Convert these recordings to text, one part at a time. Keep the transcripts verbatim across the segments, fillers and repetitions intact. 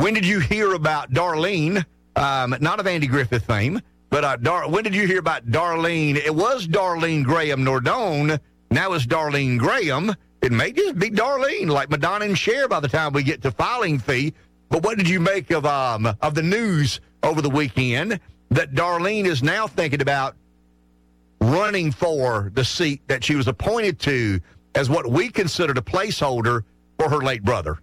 when did you hear about Darlene, um, not of Andy Griffith fame, but uh, Dar- when did you hear about Darlene? It was Darlene Graham Nordone. Now it's Darlene Graham. It may just be Darlene, like Madonna and Cher by the time we get to filing fee. But what did you make of um, of the news over the weekend that Darlene is now thinking about running for the seat that she was appointed to as what we considered a placeholder for her late brother?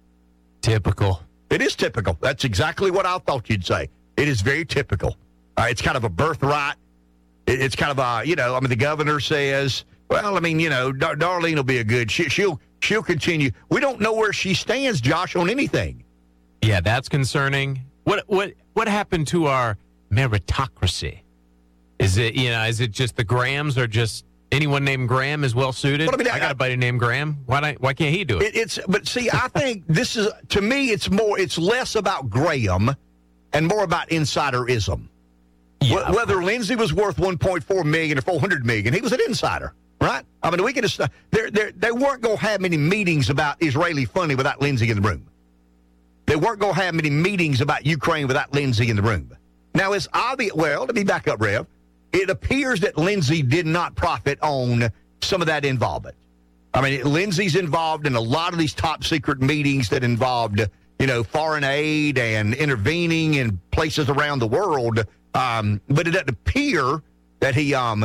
Typical. It is typical. That's exactly what I thought you'd say. It is very typical. Uh, it's kind of a birthright. It, it's kind of a, you know, I mean, the governor says, well, I mean, you know, Dar- Darlene will be a good, she, she'll she'll continue. We don't know where she stands, Josh, on anything. Yeah, that's concerning. What what what happened to our meritocracy? Is it, you know, is it just the Grahams or just anyone named Graham is well suited? Well, I mean, I got I- a buddy named Graham. Why not, why can't he do it? It, it's but see, I think this is, to me, it's more, it's less about Graham and more about insiderism. Yeah, Wh- Whether Lindsey was worth one point four million dollars or four hundred million dollars, he was an insider, right? I mean, we can just, they're, they're, they weren't going to have many meetings about Israeli funding without Lindsey in the room. They weren't going to have many meetings about Ukraine without Lindsey in the room. Now, it's obvious, well, let me back up, Rev. It appears that Lindsey did not profit on some of that involvement. I mean, Lindsey's involved in a lot of these top secret meetings that involved, you know, foreign aid and intervening in places around the world. Um, but it doesn't appear that he, um,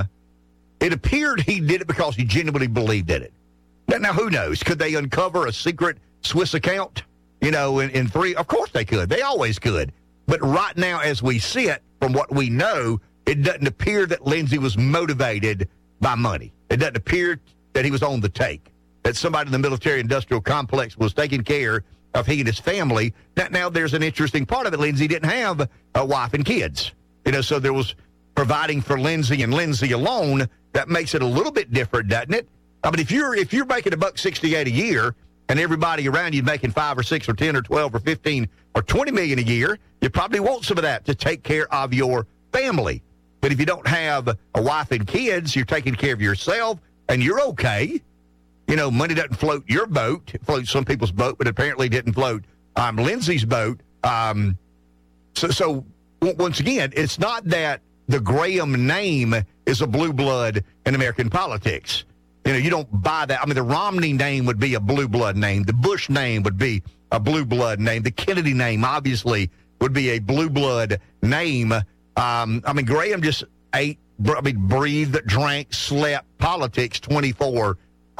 it appeared he did it because he genuinely believed in it. Now, now who knows? Could they uncover a secret Swiss account, you know, in, in three? Of course they could. They always could. But right now, as we see it, from what we know, it doesn't appear that Lindsey was motivated by money. It doesn't appear that he was on the take, that somebody in the military-industrial complex was taking care of he and his family. Now, now, there's an interesting part of it. Lindsey didn't have a wife and kids. You know, so there was providing for Lindsey and Lindsey alone. That makes it a little bit different, doesn't it? I mean, if you're if you're making a buck sixty-eight a year and everybody around you making five or six or ten or twelve or fifteen or twenty million a year, you probably want some of that to take care of your family. But if you don't have a wife and kids, you're taking care of yourself and you're okay. You know, money doesn't float your boat. It floats some people's boat, but apparently didn't float um, Lindsey's boat. Um, so, so w- once again, it's not that the Graham name is a blue blood in American politics. You know, you don't buy that. I mean, the Romney name would be a blue blood name. The Bush name would be a blue blood name. The Kennedy name, obviously, would be a blue blood name. Um, I mean, Graham just ate, I mean, breathed, drank, slept politics twenty-four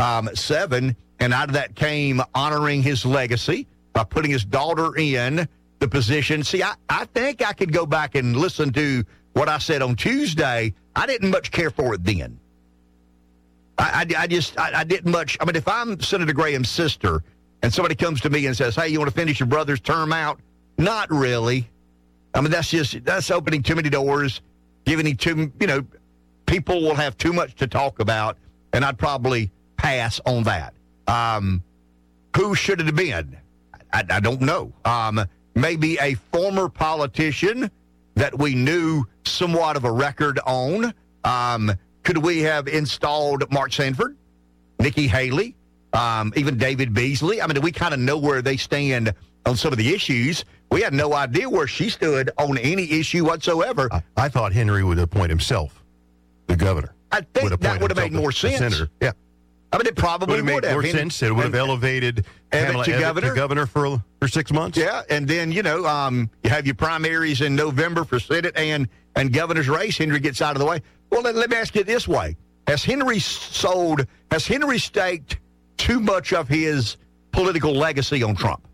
seven, and out of that came honoring his legacy by putting his daughter in the position. See, I, I think I could go back and listen to what I said on Tuesday. I didn't much care for it then. I, I, I just, I, I didn't much. I mean, if I'm Senator Graham's sister and somebody comes to me and says, hey, you want to finish your brother's term out? Not really. I mean, that's just, that's opening too many doors, giving him too, you know, people will have too much to talk about, and I'd probably pass on that. Um, who should it have been? I, I don't know. Um, maybe a former politician that we knew somewhat of a record on. Um, could we have installed Mark Sanford, Nikki Haley, um, even David Beasley? I mean, we kind of know where they stand on some of the issues. We had no idea where she stood on any issue whatsoever. I, I thought Henry would appoint himself the governor. I think would that would have made more the sense. Senator. Yeah. I mean, it probably Would have would made have. more And- sense. It would have and- elevated Abbott Pamela to Abbott governor. to governor for, for six months. Yeah, and then, you know, um, you have your primaries in November for Senate and, and governor's race. Henry gets out of the way. Well, let, let me ask you it this way. Has Henry sold, has Henry staked too much of his political legacy on Trump?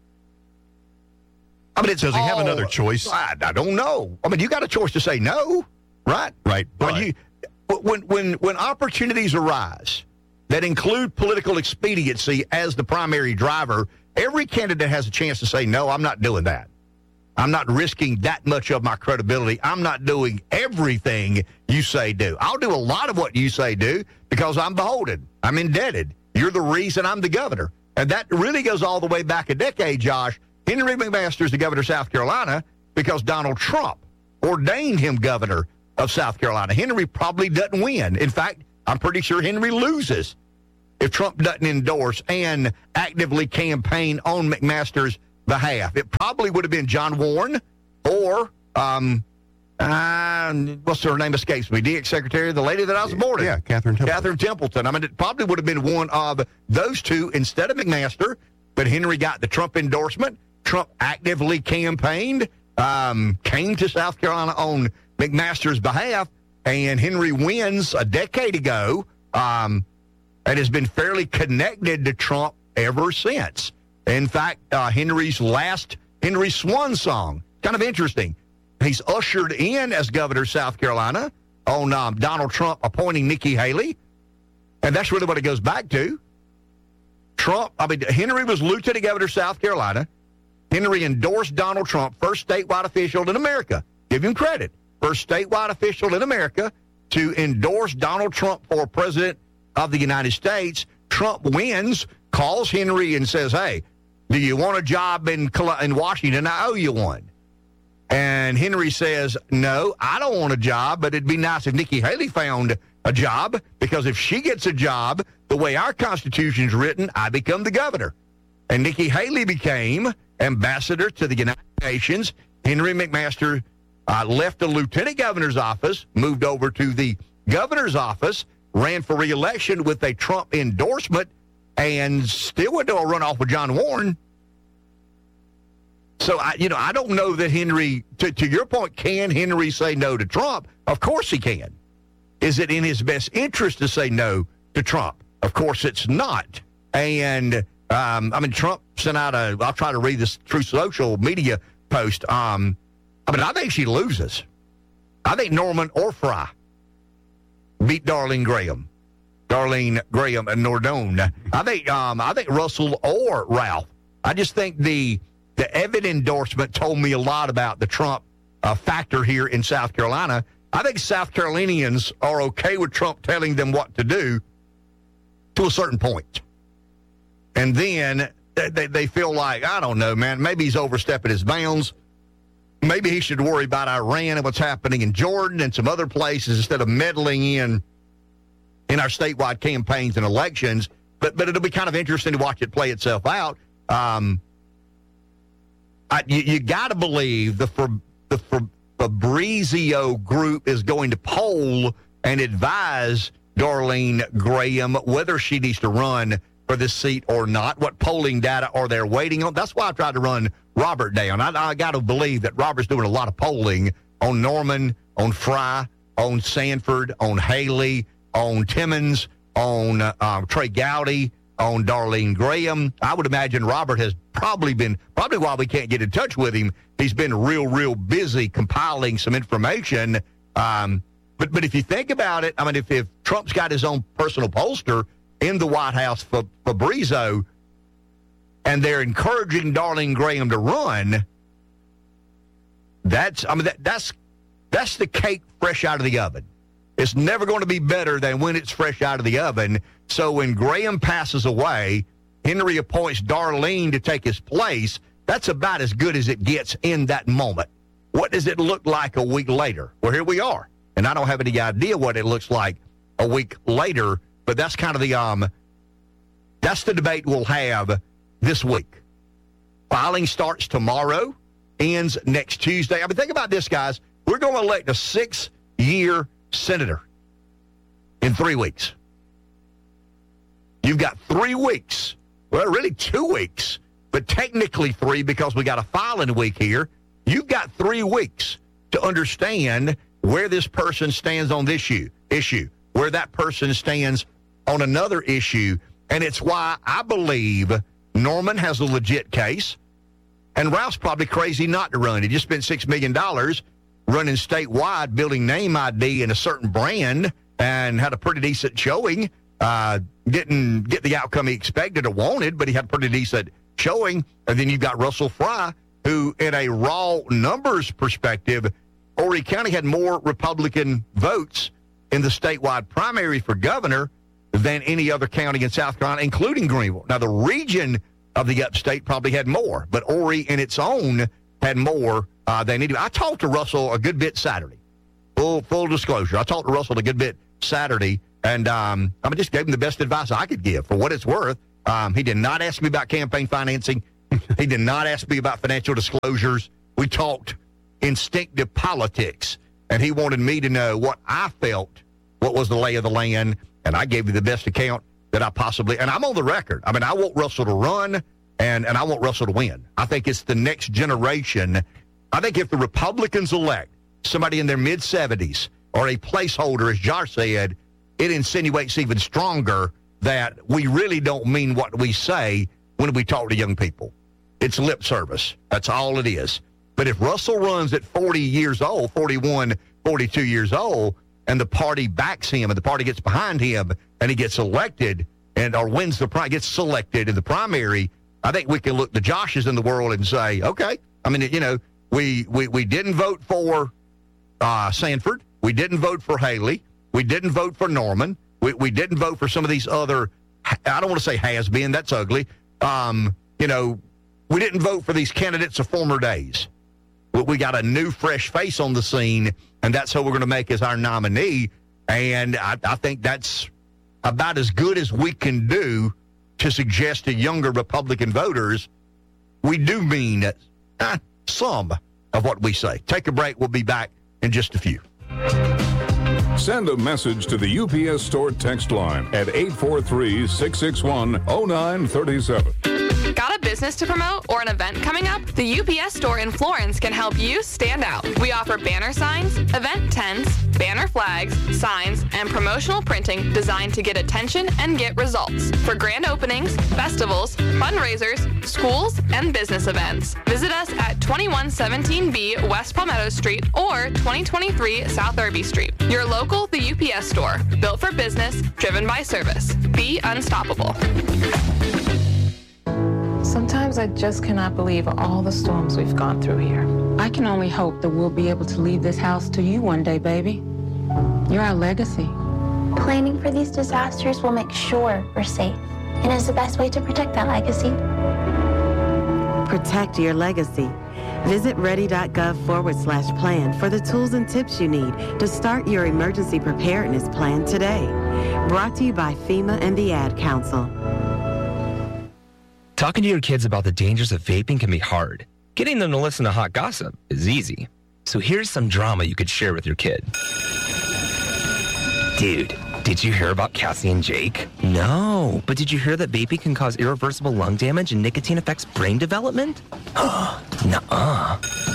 I mean, it's Does he have all- another choice? I, I don't know. I mean, you got a choice to say no, right? Right, When, but- you, when, when, when opportunities arise that include political expediency as the primary driver, every candidate has a chance to say, no, I'm not doing that. I'm not risking that much of my credibility. I'm not doing everything you say do. I'll do a lot of what you say do because I'm beholden. I'm indebted. You're the reason I'm the governor. And that really goes all the way back a decade, Josh. Henry McMaster is the governor of South Carolina because Donald Trump ordained him governor of South Carolina. Henry probably doesn't win. In fact, I'm pretty sure Henry loses if Trump doesn't endorse and actively campaign on McMaster's behalf. It probably would have been John Warren or, um, uh, what's her name escapes me, D X Secretary, the lady that I was born in. Yeah, Catherine Templeton. Catherine Templeton. I mean, it probably would have been one of those two instead of McMaster, but Henry got the Trump endorsement. Trump actively campaigned, um, came to South Carolina on McMaster's behalf, and Henry wins a decade ago, um, and has been fairly connected to Trump ever since. In fact, uh, Henry's last, Henry's swan song, kind of interesting. He's ushered in as governor of South Carolina on um, Donald Trump appointing Nikki Haley, and that's really what it goes back to. Trump, I mean, Henry was lieutenant governor of South Carolina. Henry endorsed Donald Trump, first statewide official in America. Give him credit. First statewide official in America to endorse Donald Trump for president of the United States. Trump wins, calls Henry and says, hey, do you want a job in, in Washington? I owe you one. And Henry says, no, I don't want a job, but it'd be nice if Nikki Haley found a job, because if she gets a job, the way our Constitution's written, I become the governor. And Nikki Haley became ambassador to the United Nations. Henry McMaster uh, left the lieutenant governor's office, moved over to the governor's office, ran for re-election with a Trump endorsement, and still went to a runoff with John Warren. So, I, you know, I don't know that Henry, to, to your point, can Henry say no to Trump? Of course he can. Is it in his best interest to say no to Trump? Of course it's not. And, um, I mean, Trump sent out a, I'll try to read this Truth Social media post. Um, I mean, I think she loses. I think Norman or Fry beat Darlene Graham. Darlene Graham and Nordone. I think, um, I think Russell or Ralph. I just think the, the Evan endorsement told me a lot about the Trump uh, factor here in South Carolina. I think South Carolinians are okay with Trump telling them what to do to a certain point. And then they, they feel like, I don't know, man, maybe he's overstepping his bounds. Maybe he should worry about Iran and what's happening in Jordan and some other places instead of meddling in in our statewide campaigns and elections. But but it'll be kind of interesting to watch it play itself out. Um, I, you you got to believe the for, the for, Fabrizio group is going to poll and advise Darlene Graham whether she needs to run for this seat or not. What polling data are they waiting on? That's why I tried to run Robert down. I, I got to believe that Robert's doing a lot of polling on Norman, on Fry, on Sanford, on Haley, on Timmons, on uh, uh, Trey Gowdy, on Darlene Graham. I would imagine Robert has probably been, probably while we can't get in touch with him, he's been real, real busy compiling some information. Um, but but if you think about it, I mean, if, if Trump's got his own personal pollster in the White House for Fabrizio, and they're encouraging Darlene Graham to run, that's, I mean, that, that's, that's the cake fresh out of the oven. It's never going to be better than when it's fresh out of the oven. So when Graham passes away, Henry appoints Darlene to take his place. That's about as good as it gets in that moment. What does it look like a week later? Well, here we are. And I don't have any idea what it looks like a week later, but that's kind of the, um, that's the debate we'll have this week. Filing starts tomorrow, ends next Tuesday. I mean, think about this, guys. We're going to elect a six-year senator in three weeks. You've got three weeks. Well, really two weeks, but technically three because we got a filing week here. You've got three weeks to understand where this person stands on this issue, issue, where that person stands on another issue. And it's why I believe Norman has a legit case, and Ralph's probably crazy not to run. He just spent six million dollars running statewide, building name I D in a certain brand, and had a pretty decent showing. Uh, didn't get the outcome he expected or wanted, but he had a pretty decent showing. And then you've got Russell Fry, who, in a raw numbers perspective, Horry County had more Republican votes in the statewide primary for governor than any other county in South Carolina, including Greenville. Now, the region of the upstate probably had more, but Horry in its own had more uh, than any. I talked to Russell a good bit Saturday. Full full disclosure. I talked to Russell a good bit Saturday, and um, I just gave him the best advice I could give for what it's worth. Um, he did not ask me about campaign financing. He did not ask me about financial disclosures. We talked instinctive politics, and he wanted me to know what I felt, what was the lay of the land, and I gave you the best account that I possibly, and I'm on the record. I mean, I want Russell to run, and, and I want Russell to win. I think it's the next generation. I think if the Republicans elect somebody in their mid-seventies or a placeholder, as Josh said, it insinuates even stronger that we really don't mean what we say when we talk to young people. It's lip service. That's all it is. But if Russell runs at forty years old, forty-one, forty-two years old, and the party backs him and the party gets behind him and he gets elected and or wins the pri- gets selected in the primary, I think we can look the Joshes in the world and say, okay, I mean, you know, we we, we didn't vote for uh, Sanford. We didn't vote for Haley. We didn't vote for Norman. We, we didn't vote for some of these other, I don't want to say has-been, that's ugly. Um, you know, we didn't vote for these candidates of former days. We, we got a new, fresh face on the scene, and that's who we're going to make as our nominee. And I, I think that's about as good as we can do to suggest to younger Republican voters we do mean uh, some of what we say. Take a break. We'll be back in just a few. Send a message to the U P S Store text line at eight four three, six six one, zero nine three seven. Got a business to promote or an event coming up? The U P S Store in Florence can help you stand out. We offer banner signs, event tents, banner flags, signs, and promotional printing designed to get attention and get results for grand openings, festivals, fundraisers, schools, and business events. Visit us at twenty-one seventeen B West Palmetto Street or twenty twenty-three South Irby Street. Your local, the U P S Store. Built for business, driven by service. Be unstoppable. Sometimes I just cannot believe all the storms we've gone through here. I can only hope that we'll be able to leave this house to you one day, baby. You're our legacy. Planning for these disasters will make sure we're safe and is the best way to protect that legacy. Protect your legacy. Visit ready.gov forward slash plan for the tools and tips you need to start your emergency preparedness plan today. Brought to you by FEMA and the Ad Council. Talking to your kids about the dangers of vaping can be hard. Getting them to listen to hot gossip is easy. So here's some drama you could share with your kid. Dude, did you hear about Cassie and Jake? No, but did you hear that vaping can cause irreversible lung damage and nicotine affects brain development? Nuh-uh.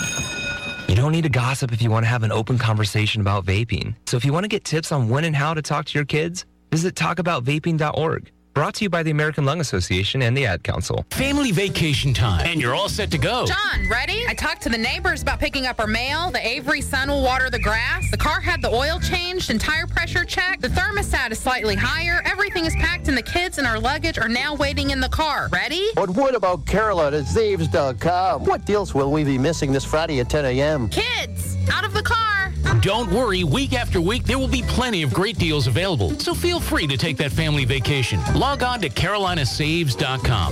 You don't need to gossip if you want to have an open conversation about vaping. So if you want to get tips on when and how to talk to your kids, visit talk about vaping dot org. Brought to you by the American Lung Association and the Ad Council. Family vacation time, and you're all set to go. John, ready? I talked to the neighbors about picking up our mail. The Avery son will water the grass. The car had the oil changed and tire pressure checked. The thermostat is slightly higher. Everything is packed, and the kids and our luggage are now waiting in the car. Ready? But what about Carolina at Zaves dot com? What deals will we be missing this Friday at ten a.m.? Kids, out of the car. Don't worry, week after week, there will be plenty of great deals available. So feel free to take that family vacation. Log on to carolina saves dot com.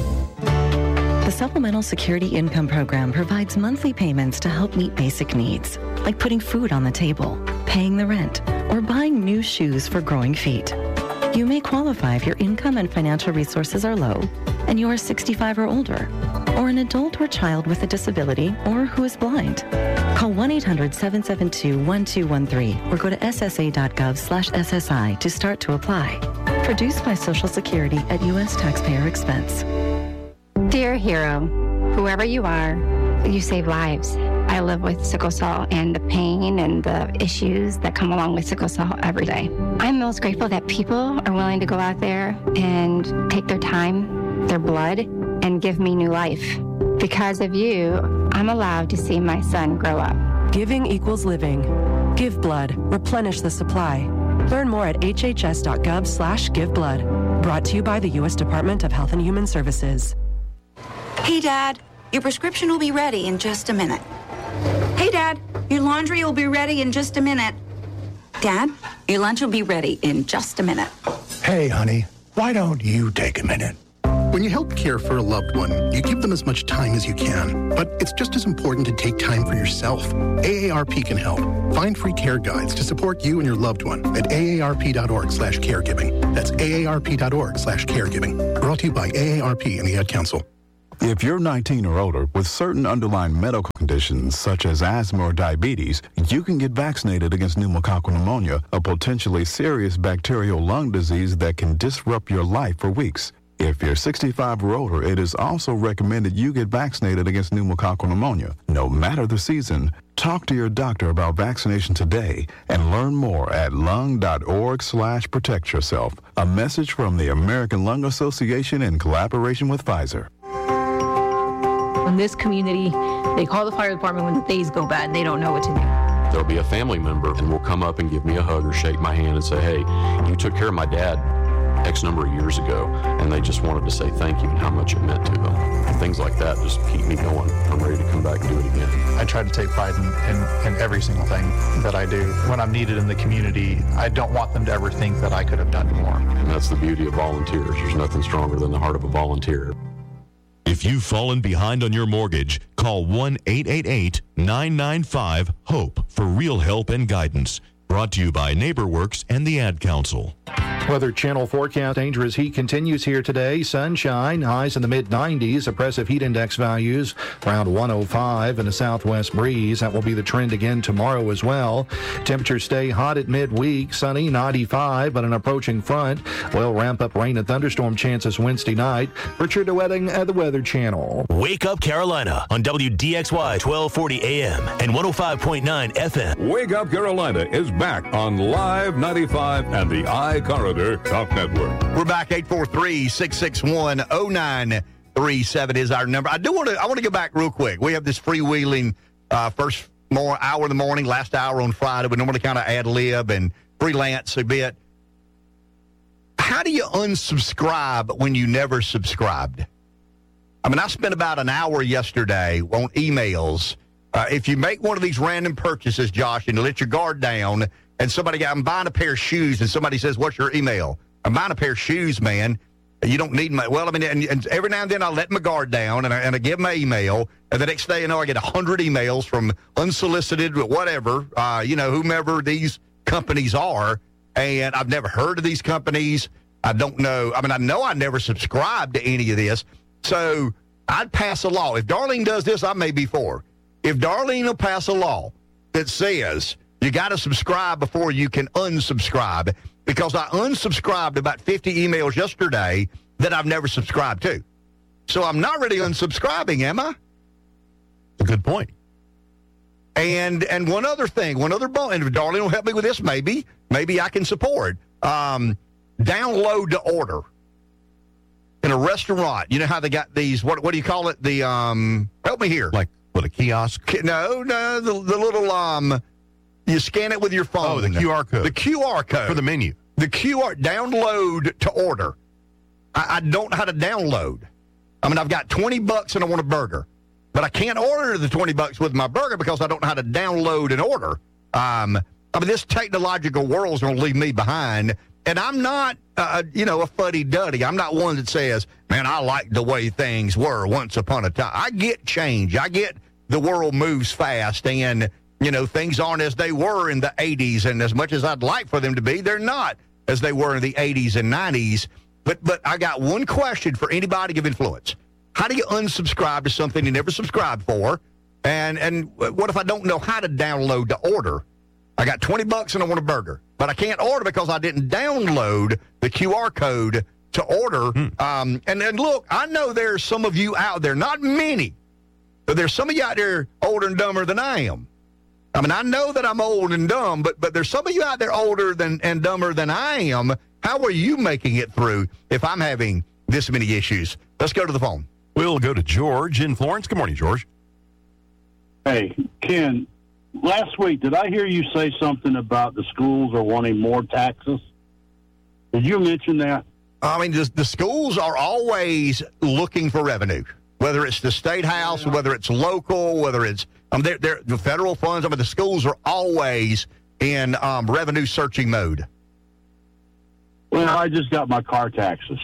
The Supplemental Security Income Program provides monthly payments to help meet basic needs, like putting food on the table, paying the rent, or buying new shoes for growing feet. You may qualify if your income and financial resources are low, and you are sixty-five or older, or an adult or child with a disability, or who is blind. Call one eight hundred, seven seven two, one two one three or go to S S A dot gov slash S S I to start to apply. Produced by Social Security at U S taxpayer expense. Dear hero, whoever you are, you save lives. I live with sickle cell and the pain and the issues that come along with sickle cell every day. I'm most grateful that people are willing to go out there and take their time, their blood, and give me new life. Because of you, I'm allowed to see my son grow up. Giving equals living. Give blood. Replenish the supply. Learn more at H H S dot gov slash give blood. Brought to you by the U S Department of Health and Human Services. Hey, Dad, your prescription will be ready in just a minute. Hey, Dad, your laundry will be ready in just a minute. Dad, your lunch will be ready in just a minute. Hey, honey, why don't you take a minute? When you help care for a loved one, you give them as much time as you can. But it's just as important to take time for yourself. A A R P can help. Find free care guides to support you and your loved one at A A R P dot org slash caregiving. That's A A R P dot org slash caregiving. Brought to you by A A R P and the Ad Council. If you're nineteen or older with certain underlying medical conditions such as asthma or diabetes, you can get vaccinated against pneumococcal pneumonia, a potentially serious bacterial lung disease that can disrupt your life for weeks. If you're sixty-five or older, it is also recommended you get vaccinated against pneumococcal pneumonia. No matter the season, talk to your doctor about vaccination today and learn more at lung.org slash protect yourself. A message from the American Lung Association in collaboration with Pfizer. In this community, they call the fire department when the days go bad and they don't know what to do. There'll be a family member and will come up and give me a hug or shake my hand and say, hey, you took care of my dad X number of years ago, and they just wanted to say thank you and how much it meant to them. And things like that just keep me going. I'm ready to come back and do it again. I try to take pride in, in, in every single thing that I do. When I'm needed in the community, I don't want them to ever think that I could have done more. And that's the beauty of volunteers. There's nothing stronger than the heart of a volunteer. If you've fallen behind on your mortgage, call one eight eight eight, nine nine five, HOPE for real help and guidance. Brought to you by NeighborWorks and the Ad Council. Weather Channel forecast. Dangerous heat continues here today. Sunshine, highs in the mid nineties. Oppressive heat index values around one oh five and a southwest breeze. That will be the trend again tomorrow as well. Temperatures stay hot at midweek. Sunny, ninety-five, but an approaching front will ramp up rain and thunderstorm chances Wednesday night. Richard DeWetting at the Weather Channel. Wake Up Carolina on W D X Y twelve forty A M and one oh five point nine F M. Wake Up Carolina is back on Live ninety-five and the iCorridor Talk Network. We're back. Eight four three, six six one, oh nine three seven is our number. I do want to I want to go back real quick. We have this freewheeling uh, first more hour in the morning, last hour on Friday. We normally kind of ad lib and freelance a bit. How do you unsubscribe when you never subscribed? I mean, I spent about an hour yesterday on emails. Uh, if you make one of these random purchases, Josh, and you let your guard down, and somebody, I'm buying a pair of shoes, and somebody says, what's your email? I'm buying a pair of shoes, man. You don't need my, well, I mean, and, and every now and then I let my guard down, and I, and I give my email, and the next day, you know, I get one hundred emails from unsolicited, whatever, uh, you know, whomever these companies are, and I've never heard of these companies. I don't know. I mean, I know I never subscribed to any of this, so I'd pass a law. If Darlene does this, I may be for. If Darlene will pass a law that says you got to subscribe before you can unsubscribe, because I unsubscribed about fifty emails yesterday that I've never subscribed to. So I'm not really unsubscribing, am I? A good point. And and one other thing, one other bonus, and if Darlene will help me with this, maybe, maybe I can support. Um, download to order. In a restaurant, you know how they got these, what what do you call it? The, um, help me here. Like, what, a kiosk? No, no, the, the little, um, you scan it with your phone. Oh, the Q R code. The Q R code. For the menu. The Q R, download to order. I, I don't know how to download. I mean, I've got twenty bucks and I want a burger. But I can't order the twenty bucks with my burger because I don't know how to download and order. Um, I mean, this technological world is going to leave me behind. And I'm not, uh, you know, a fuddy-duddy. I'm not one that says, man, I like the way things were once upon a time. I get change. I get the world moves fast, and, you know, things aren't as they were in the eighties. And as much as I'd like for them to be, they're not as they were in the eighties and nineties. But but I got one question for anybody of influence. How do you unsubscribe to something you never subscribed for? And and what if I don't know how to download to order? I got twenty bucks and I want a burger, but I can't order because I didn't download the Q R code to order. Hmm. Um, and, and look, I know there's some of you out there, not many, but there's some of you out there older and dumber than I am. I mean, I know that I'm old and dumb, but but there's some of you out there older than and dumber than I am. How are you making it through if I'm having this many issues? Let's go to the phone. We'll go to George in Florence. Good morning, George. Hey, Ken. Last week, did I hear you say something about the schools are wanting more taxes? Did you mention that? I mean, the, the schools are always looking for revenue, whether it's the state house, yeah. whether it's local, whether it's um, they're, they're, the federal funds. I mean, the schools are always in um, revenue searching mode. Well, I just got my car taxes.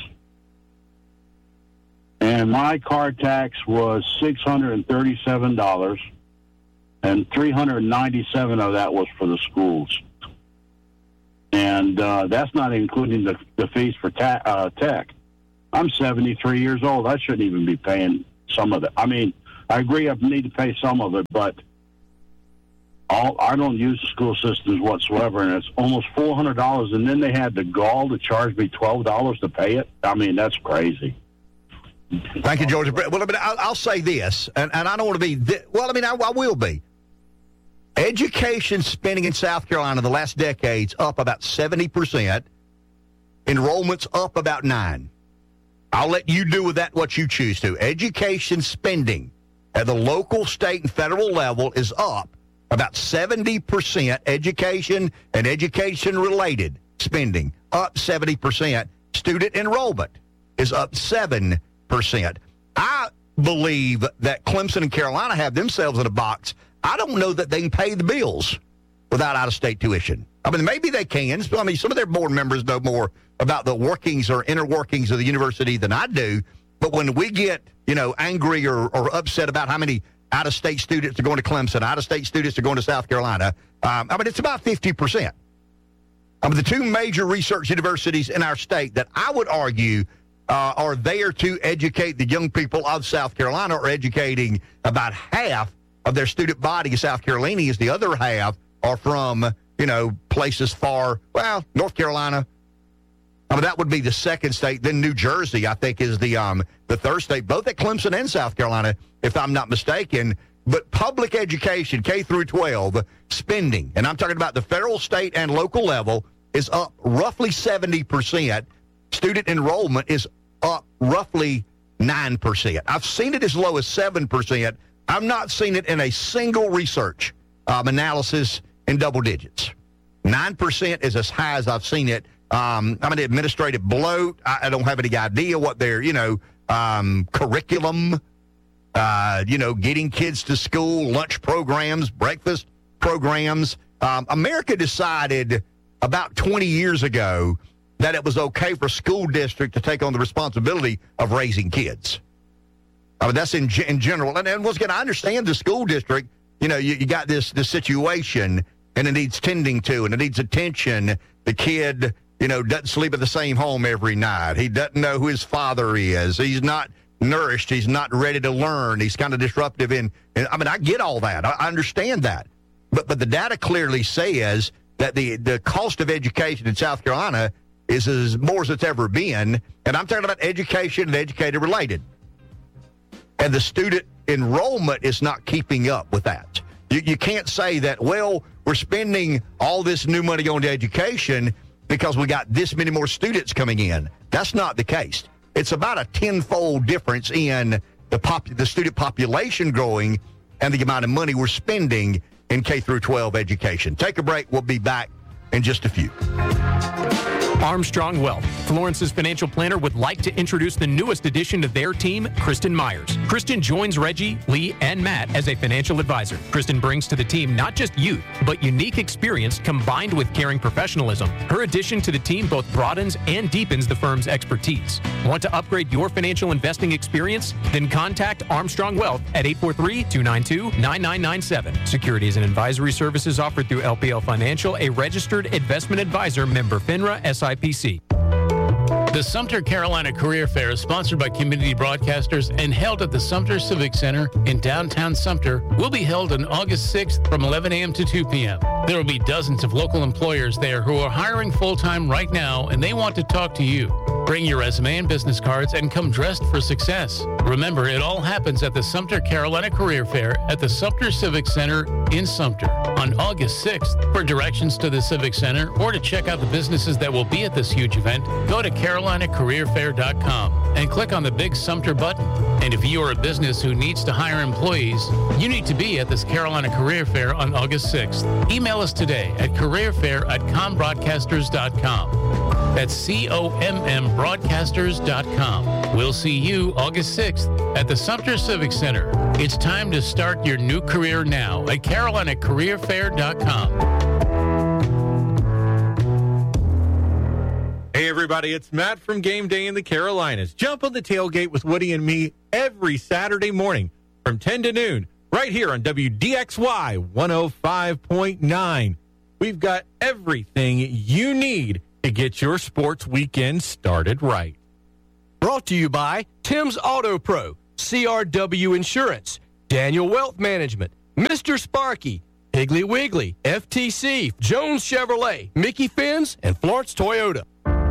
And my car tax was six hundred thirty-seven dollars. And three hundred ninety-seven of that was for the schools. And uh, that's not including the, the fees for ta- uh, tech. I'm seventy-three years old. I shouldn't even be paying some of it. I mean, I agree I need to pay some of it, but all, I don't use the school systems whatsoever, and it's almost four hundred dollars, and then they had the gall to charge me twelve dollars to pay it. I mean, that's crazy. Thank you, George. Well, I mean, I'll, I'll say this, and, and I don't want to be, th- well, I mean, I, I will be. Education spending in South Carolina the last decade's up about seventy percent. Enrollment's up about nine. I'll let you do with that what you choose to. Education spending at the local, state, and federal level is up about seventy percent. Education and education-related spending up seventy percent. Student enrollment is up seven percent. I believe that Clemson and Carolina have themselves in a box. I don't know that they can pay the bills without out-of-state tuition. I mean, maybe they can. I mean, some of their board members know more about the workings or inner workings of the university than I do. But when we get, you know, angry or, or upset about how many out-of-state students are going to Clemson, out-of-state students are going to South Carolina, um, I mean, it's about fifty percent. I mean, the two major research universities in our state that I would argue uh, are there to educate the young people of South Carolina are educating about half of their student body in South Carolina, is the other half are from, you know, places far, well, North Carolina. I mean, that would be the second state. Then New Jersey, I think, is the um, the third state, both at Clemson and South Carolina, if I'm not mistaken. But public education, K through twelve, spending, and I'm talking about the federal, state, and local level, is up roughly seventy percent. Student enrollment is up roughly nine percent. I've seen it as low as seven percent. I've not seen it in a single research um, analysis in double digits. nine percent is as high as I've seen it. Um, I'm an administrative bloat. I, I don't have any idea what their, you know, um, curriculum, uh, you know, getting kids to school, lunch programs, breakfast programs. Um, America decided about twenty years ago that it was okay for school district to take on the responsibility of raising kids. I mean, that's in in general. And, and once again, I understand the school district. You know, you, you got this this situation, and it needs tending to, and it needs attention. The kid, you know, doesn't sleep at the same home every night. He doesn't know who his father is. He's not nourished. He's not ready to learn. He's kind of disruptive. In, in I mean, I get all that. I, I understand that. But but the data clearly says that the, the cost of education in South Carolina is as more as it's ever been. And I'm talking about education and educator related. And the student enrollment is not keeping up with that. You, you can't say that, well, we're spending all this new money on education because we got this many more students coming in. That's not the case. It's about a tenfold difference in the pop, the student population growing and the amount of money we're spending in K through twelve education. Take a break. We'll be back in just a few. Armstrong Wealth. Florence's financial planner would like to introduce the newest addition to their team, Kristen Myers. Kristen joins Reggie, Lee, and Matt as a financial advisor. Kristen brings to the team not just youth, but unique experience combined with caring professionalism. Her addition to the team both broadens and deepens the firm's expertise. Want to upgrade your financial investing experience? Then contact Armstrong Wealth at eight four three, two nine two, nine nine nine seven. Securities and advisory services offered through L P L Financial, a registered investment advisor, member FINRA S I P C. The Sumter Carolina Career Fair is sponsored by community broadcasters and held at the Sumter Civic Center in downtown Sumter. Will be held on August sixth from eleven a.m. to two p.m. There will be dozens of local employers there who are hiring full-time right now, and they want to talk to you. Bring your resume and business cards and come dressed for success. Remember, it all happens at the Sumter Carolina Career Fair at the Sumter Civic Center in Sumter on August sixth. For directions to the Civic Center or to check out the businesses that will be at this huge event, go to carolina career fair dot com and click on the big Sumter button. And if you are a business who needs to hire employees, you need to be at this Carolina Career Fair on August sixth. Email us today at careerfair at combroadcasters dot com. That's C O M M broadcasters dot com. We'll see you August sixth at the Sumter Civic Center. It's time to start your new career now at carolina career fair dot com. Hey everybody, it's Matt from Game Day in the Carolinas. Jump on the tailgate with Woody and me every Saturday morning from ten to noon right here on W D X Y one oh five point nine. We've got everything you need to get your sports weekend started right. Brought to you by Tim's Auto Pro. C R W Insurance, Daniel Wealth Management, Mister Sparky, Piggly Wiggly, F T C, Jones Chevrolet, Mickey Fins, and Florence Toyota.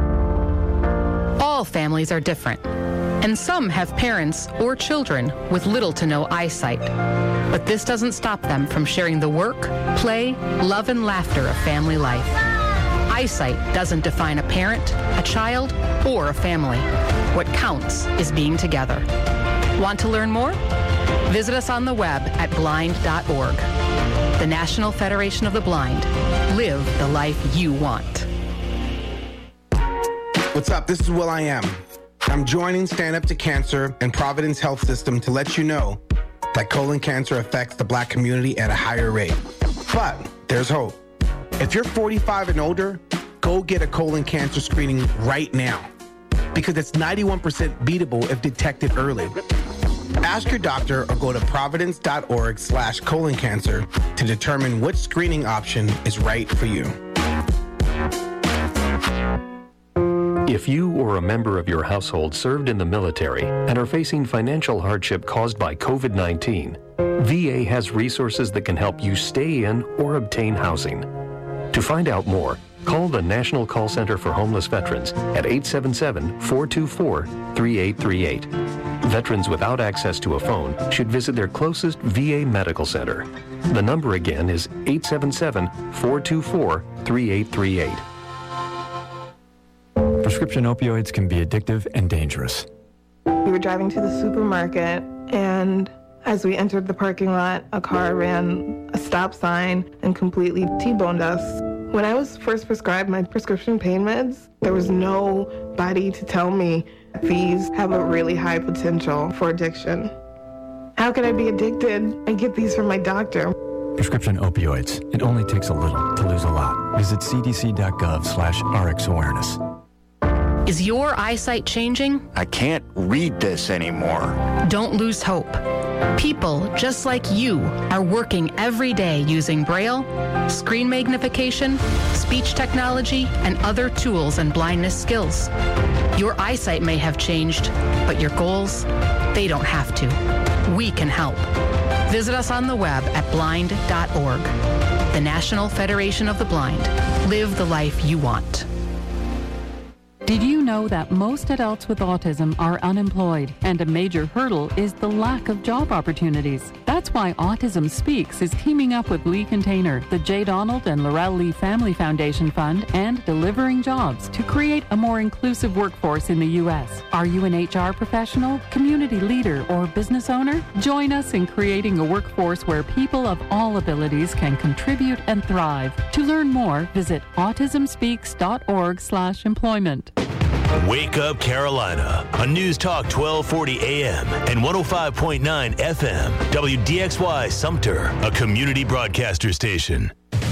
All families are different, and some have parents or children with little to no eyesight. But this doesn't stop them from sharing the work, play, love, and laughter of family life. Eyesight doesn't define a parent, a child, or a family. What counts is being together. Want to learn more? Visit us on the web at blind dot org. The National Federation of the Blind. Live the life you want. What's up? This is Will I Am. I'm joining Stand Up to Cancer and Providence Health System to let you know that colon cancer affects the Black community at a higher rate. But there's hope. If you're forty-five and older, go get a colon cancer screening right now, because it's ninety-one percent beatable if detected early. Ask your doctor or go to providence dot org slash colon cancer to determine which screening option is right for you. If you or a member of your household served in the military and are facing financial hardship caused by COVID nineteen, V A has resources that can help you stay in or obtain housing. To find out more, call the National Call Center for Homeless Veterans at eight seven seven, four two four, three eight three eight. Veterans without access to a phone should visit their closest V A medical center. The number again is eight seven seven, four two four, three eight three eight. Prescription opioids can be addictive and dangerous. We were driving to the supermarket, and as we entered the parking lot, a car ran a stop sign and completely T-boned us. When I was first prescribed my prescription pain meds, there was nobody to tell me these have a really high potential for addiction. How could I be addicted? I get these from my doctor. Prescription opioids. It only takes a little to lose a lot. Visit c d c dot gov slash r x awareness. Is your eyesight changing? I can't read this anymore. Don't lose hope. People just like you are working every day using Braille, screen magnification, speech technology, and other tools and blindness skills. Your eyesight may have changed, but your goals, they don't have to. We can help. Visit us on the web at blind dot org. The National Federation of the Blind. Live the life you want. Did you know that most adults with autism are unemployed, and a major hurdle is the lack of job opportunities? That's why Autism Speaks is teaming up with Lee Container, the J. Donald and Laurel Lee Family Foundation Fund, and Delivering Jobs to create a more inclusive workforce in the U S. Are you an H R professional, community leader, or business owner? Join us in creating a workforce where people of all abilities can contribute and thrive. To learn more, visit autism speaks dot org slash employment. Wake Up Carolina on News Talk twelve forty A M and one oh five point nine F M. W D X Y Sumter, a community broadcaster station.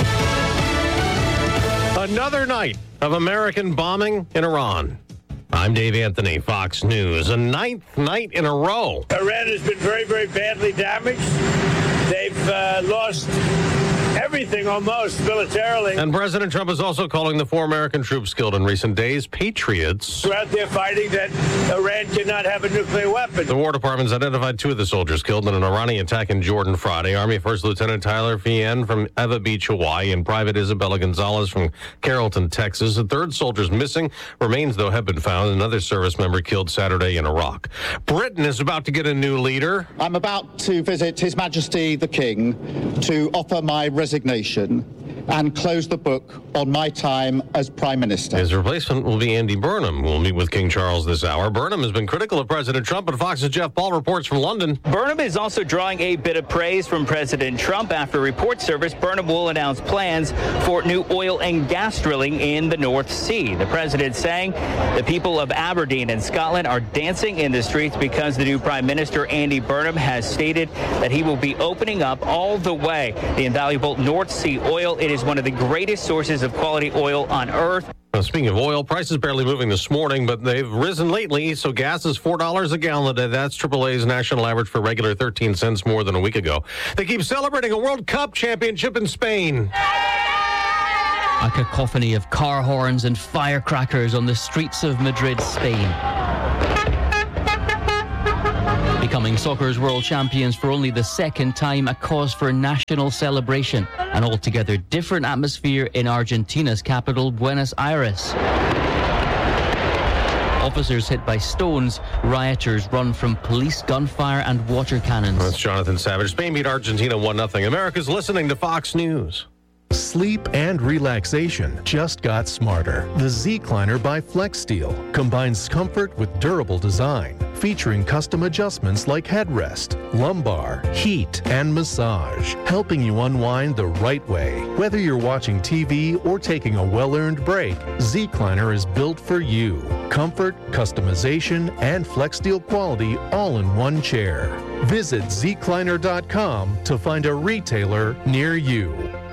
Another night of American bombing in Iran. I'm Dave Anthony, Fox News. A ninth night in a row. Iran has been very, very badly damaged. They've uh, lost everything almost militarily. And President Trump is also calling the four American troops killed in recent days patriots. We're out there fighting that Iran cannot have a nuclear weapon. The War Department's identified two of the soldiers killed in an Iranian attack in Jordan Friday. Army First Lieutenant Tyler Fien from Eva Beach, Hawaii, and Private Isabella Gonzalez from Carrollton, Texas. The third soldier's missing. Remains, though, have been found. Another service member killed Saturday in Iraq. Britain is about to get a new leader. I'm about to visit His Majesty the King to offer my resignation and close the book on my time as Prime Minister. His replacement will be Andy Burnham, who will meet with King Charles this hour. Burnham has been critical of President Trump, but Fox's Jeff Paul reports from London. Burnham is also drawing a bit of praise from President Trump. After report service, Burnham will announce plans for new oil and gas drilling in the North Sea. The president saying the people of Aberdeen and Scotland are dancing in the streets because the new Prime Minister, Andy Burnham, has stated that he will be opening up all the way the invaluable North Sea oil. It is one of the greatest sources of quality oil on earth. Now, speaking of oil, prices barely moving this morning, but they've risen lately. So gas is four dollars a gallon today. That's triple A's national average for regular thirteen cents more than a week ago. They keep celebrating a World Cup championship in Spain. A cacophony of car horns and firecrackers on the streets of Madrid, Spain. Becoming soccer's world champions for only the second time, a cause for national celebration. An altogether different atmosphere in Argentina's capital, Buenos Aires. Officers hit by stones, rioters run from police gunfire and water cannons. That's Jonathan Savage. Spain beat Argentina one nothing. America's listening to Fox News. Sleep and relaxation just got smarter. The Z-Cliner by FlexSteel combines comfort with durable design, featuring custom adjustments like headrest, lumbar, heat, and massage, helping you unwind the right way. Whether you're watching T V or taking a well-earned break, Z-Cliner is built for you. Comfort, customization, and FlexSteel quality all in one chair. Visit Z Cliner dot com to find a retailer near you.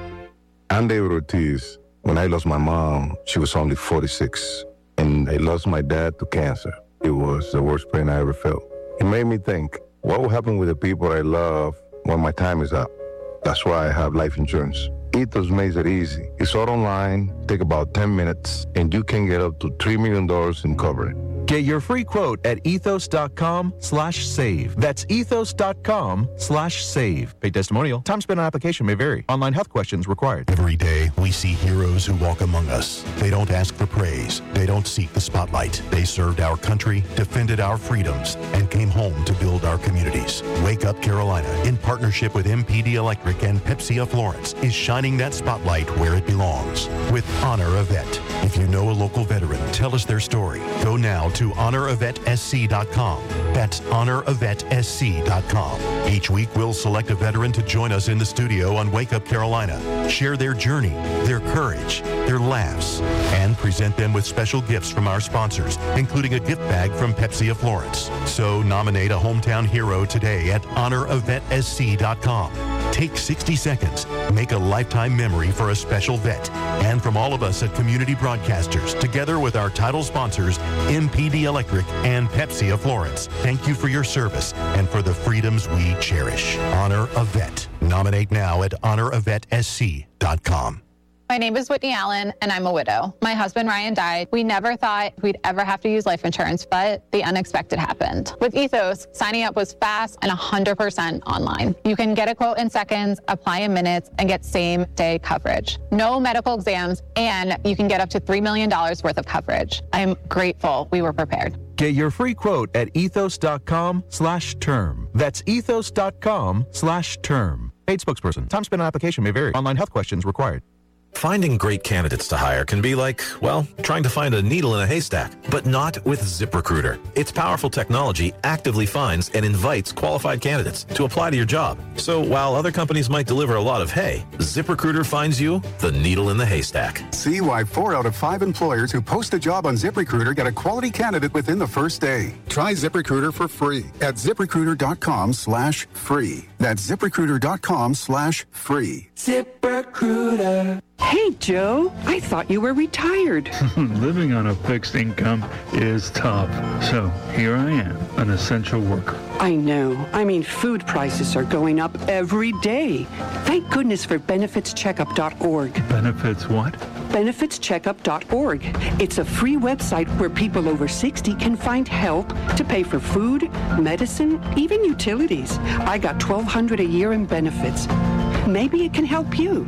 I'm David Ortiz. When I lost my mom, she was only forty-six, and I lost my dad to cancer. It was the worst pain I ever felt. It made me think, what will happen with the people I love when my time is up? That's why I have life insurance. Ethos makes it easy. It's all online, take about ten minutes, and you can get up to three million dollars in coverage. Get your free quote at ethos dot com slash save. That's ethos dot com slash save. Paid testimonial. Time spent on application may vary. Online health questions required. Every day, we see heroes who walk among us. They don't ask for praise. They don't seek the spotlight. They served our country, defended our freedoms, and came home to build our communities. Wake Up Carolina, in partnership with M P D Electric and Pepsi of Florence, is shining that spotlight where it belongs with Honor a Vet. If you know a local veteran, tell us their story. Go now to honor a vet s c dot com. That's honor a vet s c dot com. Each week, we'll select a veteran to join us in the studio on Wake Up Carolina, share their journey, their courage, their laughs, and present them with special gifts from our sponsors, including a gift bag from Pepsi of Florence. So nominate a hometown hero today at honor a vet s c dot com. Take sixty seconds. Make a lifetime memory for a special vet. And from all of us at Community Broadcasters, together with our title sponsors, M P D Electric and Pepsi of Florence, thank you for your service and for the freedoms we cherish. Honor a Vet. Nominate now at honor a vet s c dot com. My name is Whitney Allen, and I'm a widow. My husband, Ryan, died. We never thought we'd ever have to use life insurance, but the unexpected happened. With Ethos, signing up was fast and one hundred percent online. You can get a quote in seconds, apply in minutes, and get same-day coverage. No medical exams, and you can get up to three million dollars worth of coverage. I'm grateful we were prepared. Get your free quote at ethos dot com slash term. That's ethos dot com slash term. Paid spokesperson. Time spent on application may vary. Online health questions required. Finding great candidates to hire can be like, well, trying to find a needle in a haystack, but not with ZipRecruiter. Its powerful technology actively finds and invites qualified candidates to apply to your job. So while other companies might deliver a lot of hay, ZipRecruiter finds you the needle in the haystack. See why four out of five employers who post a job on ZipRecruiter get a quality candidate within the first day. Try ZipRecruiter for free at ZipRecruiter dot com slash free. That's ZipRecruiter dot com slash free. ZipRecruiter. Hey, Joe, I thought you were retired. Living on a fixed income is tough. So here I am, an essential worker. I know. I mean, food prices are going up every day. Thank goodness for benefits checkup dot org. Benefits what? benefits checkup dot org. It's a free website where people over sixty can find help to pay for food, medicine, even utilities. I got twelve hundred dollars a year in benefits. Maybe it can help you.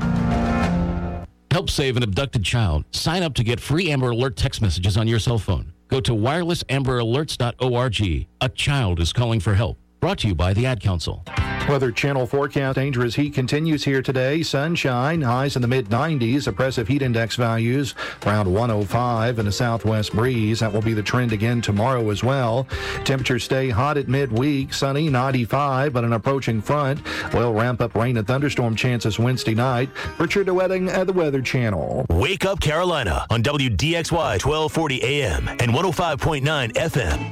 Help save an abducted child. Sign up to get free Amber Alert text messages on your cell phone. Go to wireless amber alerts dot org. A child is calling for help. Brought to you by the Ad Council. Weather Channel forecast. Dangerous heat continues here today. Sunshine, highs in the mid nineties. Oppressive heat index values around one oh five and a southwest breeze. That will be the trend again tomorrow as well. Temperatures stay hot at midweek. Sunny, ninety-five, but an approaching front will ramp up rain and thunderstorm chances Wednesday night. Richard DeWetting at the Weather Channel. Wake Up Carolina on W D X Y twelve forty A M and one oh five point nine F M.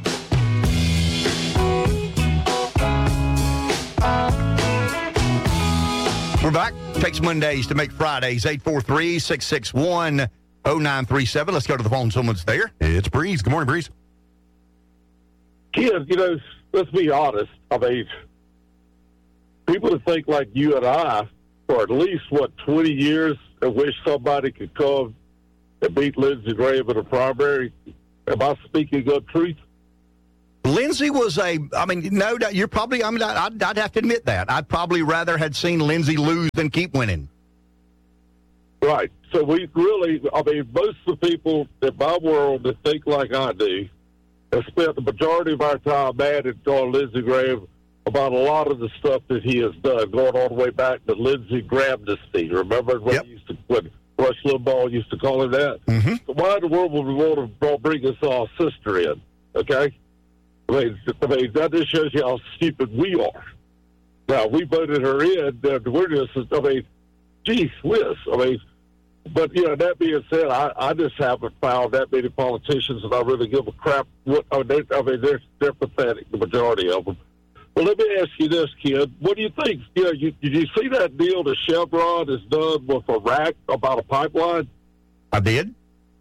We're back. Takes Mondays to make Fridays. eight four three, six six one, oh nine three seven. Let's go to the phone. Someone's there. It's Breeze. Good morning, Breeze. Kids, you know, let's be honest. I mean, people that think like you and I for at least, what, twenty years and wish somebody could come and beat Lindsey Graham in a primary. Am I speaking good truth? Lindsey was a, I mean, no doubt, you're probably, I mean, I'd, I'd have to admit that. I'd probably rather had seen Lindsey lose than keep winning. Right. So we really, I mean, most of the people in my world that think like I do have spent the majority of our time mad at John Lindsey Graham about a lot of the stuff that he has done, going all the way back to Lindsey Grabnesty. Remember when, yep. he used to, when Rush Limbaugh used to call him that? Mm-hmm. So why in the world would we want to bring his uh, sister in, okay? I mean, I mean, that just shows you how stupid we are. Now, we voted her in, and we're just, I mean, geez whiz. I mean, but, you know, that being said, I, I just haven't found that many politicians that I really give a crap. What, I mean, they, I mean they're, they're pathetic, the majority of them. Well, let me ask you this, kid. What do you think? You know, you, did you see that deal that Chevron has done with Iraq about a pipeline? I did.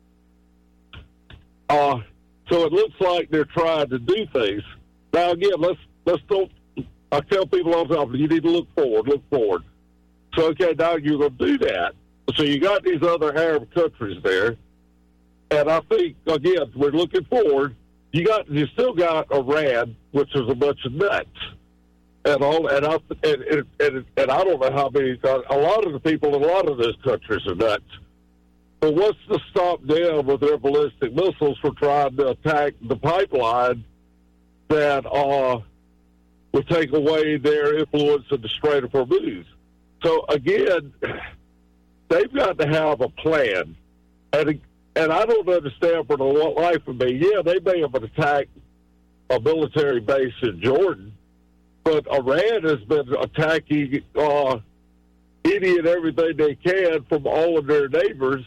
Uh, so it looks like they're trying to do things. Now, again, let's let's don't. I tell people all the time, you need to look forward, look forward. So, okay, now you're going to do that. So you got these other Arab countries there, and I think again we're looking forward. You got you still got Iran, which is a bunch of nuts, and all, and I and and, and, and I don't know how many. A lot of the people in a lot of those countries are nuts. But what's to stop them with their ballistic missiles from trying to attack the pipeline that uh, will take away their influence in the Strait of Hormuz? So again, they've got to have a plan, and and I don't understand for the life of me. Yeah, they may have attacked a military base in Jordan, but Iran has been attacking uh, any and everything they can from all of their neighbors.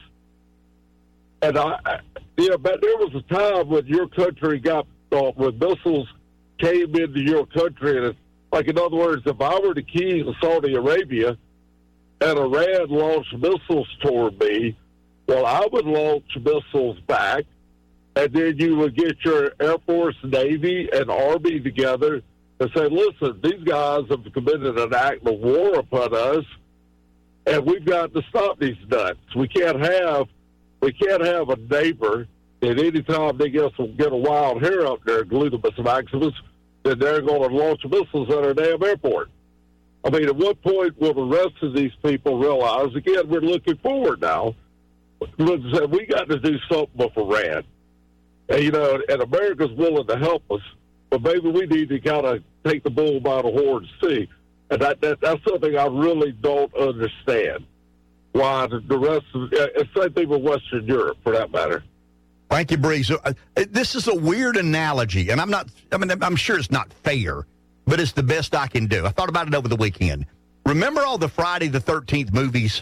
And I, you know, but there was a time when your country got uh, when missiles came into your country, and it's, like in other words, if I were the king of Saudi Arabia and Iran launched missiles toward me, well, I would launch missiles back, and then you would get your Air Force, Navy, and Army together and say, listen, these guys have committed an act of war upon us, and we've got to stop these nuts. We can't have we can't have a neighbor that any time they get, some, get a wild hair up there, Gluteus maximus, then they're going to launch missiles at our damn airport. I mean, at what point will the rest of these people realize, again, we're looking forward now, we got to do something with Iran. And, you know, and America's willing to help us, but maybe we need to kind of take the bull by the horns, too. And that, that that's something I really don't understand. Why the, the rest of the same thing with Western Europe, for that matter. Thank you, Breeze. Uh, this is a weird analogy, and I'm not, I mean, I'm sure it's not fair, but it's the best I can do. I thought about it over the weekend. Remember all the Friday the thirteenth movies?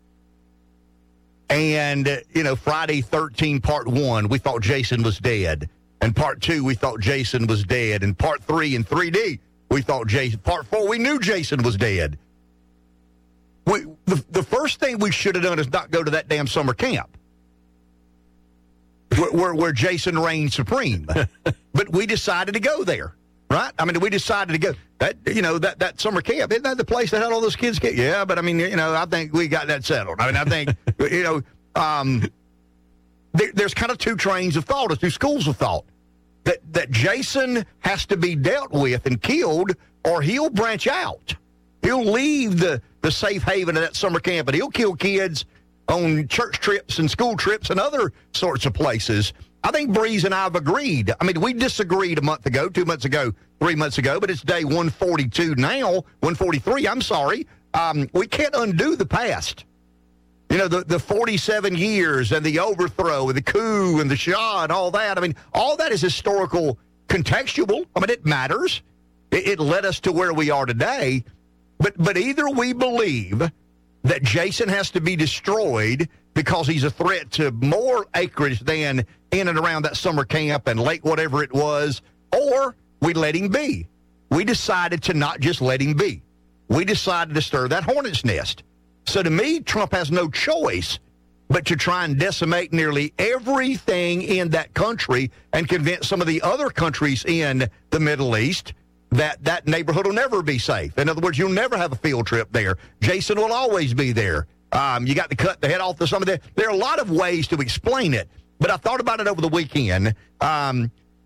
And, uh, you know, Friday thirteen part one, we thought Jason was dead. And part two, we thought Jason was dead. And part three in three D, we thought Jason. Part four, we knew Jason was dead. We, the, the first thing we should have done is not go to that damn summer camp where, where, where Jason reigned supreme. But we decided to go there, right? I mean, we decided to go. That, you know, that, that summer camp, isn't that the place that had all those kids? Get? Yeah, but I mean, you know, I think we got that settled. I mean, I think, you know, um, there, there's kind of two trains of thought, or two schools of thought. That, that Jason has to be dealt with and killed, or he'll branch out. He'll leave the, the safe haven of that summer camp, and he'll kill kids on church trips and school trips and other sorts of places. I think Breeze and I have agreed. I mean, we disagreed a month ago, two months ago, three months ago, but it's day one forty-two now, one forty-three, I'm sorry. Um, we can't undo the past. You know, the, the forty-seven years and the overthrow and the coup and the Shah and all that. I mean, all that is historical contextual. I mean, it matters. It, it led us to where we are today. But but either we believe that Jason has to be destroyed because he's a threat to more acreage than in and around that summer camp and lake whatever it was, or we let him be. We decided to not just let him be. We decided to stir that hornet's nest. So to me, Trump has no choice but to try and decimate nearly everything in that country and convince some of the other countries in the Middle East that that neighborhood will never be safe. In other words, you'll never have a field trip there. Jason will always be there. Um, you got to cut the head off of some of the... There are a lot of ways to explain it, but I thought about it over the weekend. Um,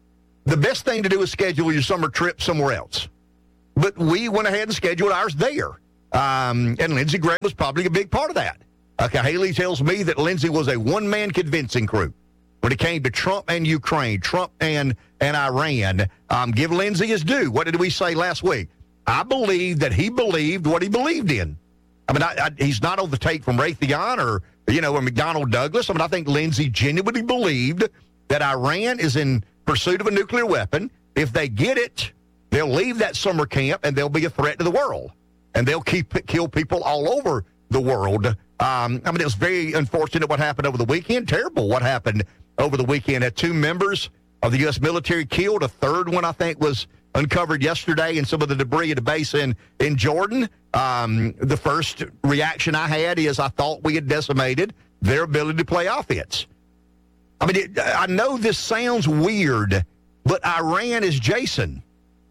the best thing to do is schedule your summer trip somewhere else. But we went ahead and scheduled ours there. Um, and Lindsey Graham was probably a big part of that. Okay, Haley tells me that Lindsey was a one-man convincing crew when it came to Trump and Ukraine, Trump and, and Iran. Um, give Lindsey his due. What did we say last week? I believe that he believed what he believed in. I mean, I, I, he's not on the take from Raytheon or, you know, or McDonnell Douglas. I mean, I think Lindsey genuinely believed that Iran is in pursuit of a nuclear weapon. If they get it, they'll leave that summer camp and they'll be a threat to the world. And they'll keep kill people all over the world. Um, I mean, it was very unfortunate what happened over the weekend. Terrible what happened over the weekend. Had two members of the U S military killed. A third one, I think, was uncovered yesterday in some of the debris of the base in, in Jordan. Um, the first reaction I had is I thought we had decimated their ability to play offense. I mean, it, I know this sounds weird, but Iran is Jason.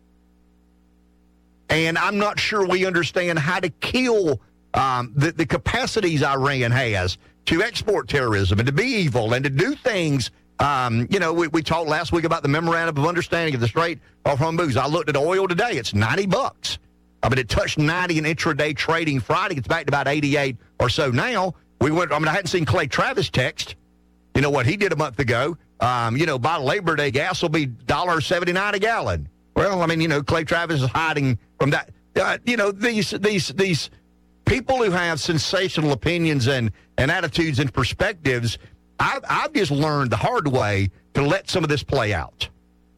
And I'm not sure we understand how to kill um, the, the capacities Iran has to export terrorism and to be evil and to do things. Um, you know, we, we talked last week about the memorandum of understanding of the Strait of Hormuz. I looked at oil today. It's ninety bucks. I mean, it touched ninety in intraday trading Friday. It's back to about eighty-eight or so now. We went. I mean, I hadn't seen Clay Travis text. You know what he did a month ago. Um, you know, by Labor Day, gas will be one dollar seventy-nine a gallon. Well, I mean, you know, Clay Travis is hiding from that. Uh, you know, these these these people who have sensational opinions and, and attitudes and perspectives, I've, I've just learned the hard way to let some of this play out.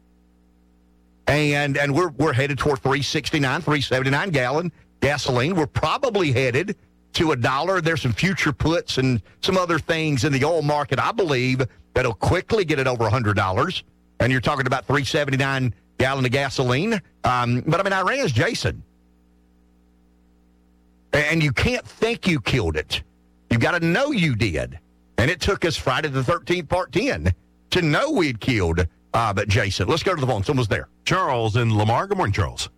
And and we're we're headed toward three sixty-nine, three seventy-nine gallon gasoline. We're probably headed to a dollar. There's some future puts and some other things in the oil market, I believe, that'll quickly get it over one hundred dollars. And you're talking about three seventy-nine gallon of gasoline. Um, but, I mean, Iran's Jason. And you can't think you killed it. You got to know you did. And it took us Friday the thirteenth, part ten, to know we'd killed uh, but Jason. Let's go to the phone. Someone's there. Charles in Lamar. Good morning, Charles.